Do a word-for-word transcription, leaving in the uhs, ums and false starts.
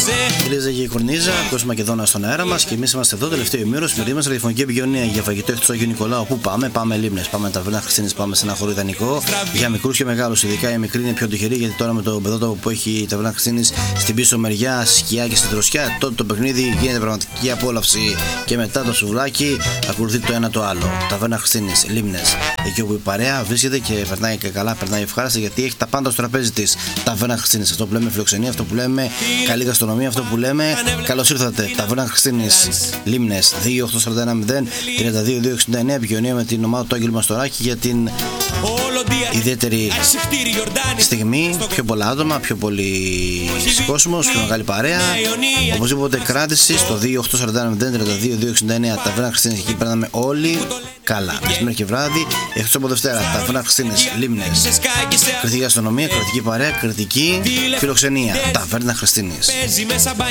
Λίζα και η Κορνίζα, Κώστα Μακεδόνα στον αέρα μας και εμείς είμαστε εδώ. Τελευταίο ημίρο, σημερινή μας ραδιοφωνική επικοινωνία για φαγητό εκτός Αγίου Νικολάου. Πού πάμε, πάμε Λίμνες, πάμε Ταβέρνα Χριστίνης, πάμε σε ένα χώρο ιδανικό. Για μικρούς και μεγάλους, ειδικά οι μικροί είναι πιο τυχεροί γιατί τώρα με το πεδότοπο που έχει η Ταβέρνα Χριστίνης στην πίσω μεριά, σκιά και στην δροσιά, τότε το παιχνίδι γίνεται πραγματική απόλαυση. Και μετά το σουβλάκι ακολουθεί το ένα το άλλο. Ταβέρνα Χριστίνης, Λίμνες, εκεί όπου η παρέα βρίσκεται και περνάει και καλά, περνάει ευχάριστα γιατί έχει τα πάντα στο τραπέζι της. Ταβέρνα Χριστίνης, αυτό που λέμε φιλοξενία, αυτό που λέμε καλή γαστρονομία, αυτό που λέμε καλώς ήρθατε. Ταβέρνα Χριστίνης, Λίμνες, δύο οκτώ τέσσερα ένα μηδέν τρία δύο δύο έξι εννέα. Επικοινωνία με την ομάδα του Άγγελου Μαστοράκη για την ιδιαίτερη στιγμή. Πιο πολλά άτομα, πιο πολύ κόσμος, πιο μεγάλη παρέα. Οπωσδήποτε κράτηση στο δύο οκτώ τέσσερα ένα μηδέν τρία δύο δύο έξι εννέα. Ταβέρνα Χριστίνης, εκεί περνάμε όλοι καλά. Μεσημέρι και βράδυ, εκτός από Δευτέρα. Ταβέρνα Χριστίνης, Λίμνες. Κριτική αστυνομία, κρατική παρέα, κριτική φιλοξενία. Ταβέρνα Χριστίνης.